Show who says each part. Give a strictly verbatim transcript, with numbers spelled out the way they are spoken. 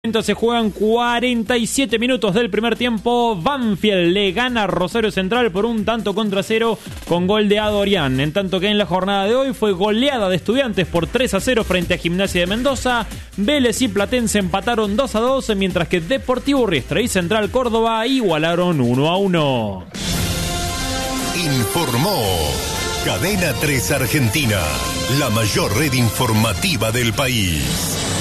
Speaker 1: Se juegan cuarenta y siete minutos del primer tiempo. Banfield le gana a Rosario Central por un tanto contra cero con gol de Adorián. En tanto que en la jornada de hoy fue goleada de Estudiantes por tres a cero frente a Gimnasia de Mendoza. Vélez y Platense empataron dos a dos, mientras que Deportivo Riestra y Central Córdoba igualaron uno a uno.
Speaker 2: Informó Cadena tres Argentina, la mayor red informativa del país.